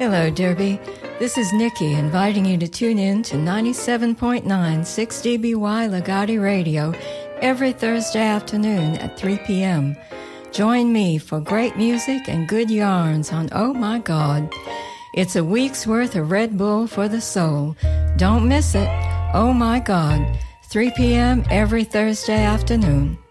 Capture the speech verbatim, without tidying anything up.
Hello, Derby. This is Nikki inviting you to tune in to ninety-seven point nine six D B Y Legati Radio every Thursday afternoon at three p.m. Join me for great music and good yarns on Oh My God. It's a week's worth of Red Bull for the soul. Don't miss it. Oh My God. three p.m. every Thursday afternoon.